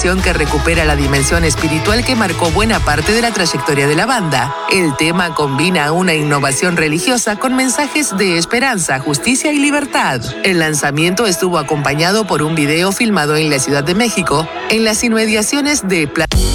canción que recupera la dimensión espiritual que marcó buena parte de la trayectoria de la banda. El tema combina una innovación religiosa con mensajes de esperanza, justicia y libertad. El lanzamiento estuvo acompañado por un video filmado en la Ciudad de México, en las inmediaciones de